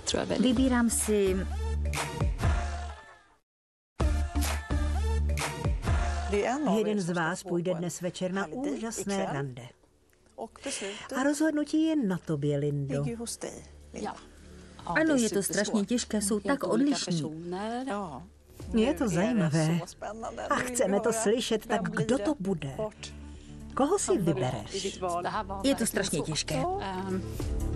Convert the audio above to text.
Vybírám si... Jeden z vás půjde dnes večer na úžasné rande. A rozhodnutí je na tobě, Lindo. Ano, je to strašně těžké, jsou tak odlišní. Je to zajímavé. A chceme to slyšet, tak kdo to bude? Koho si vybereš? Je to strašně těžké.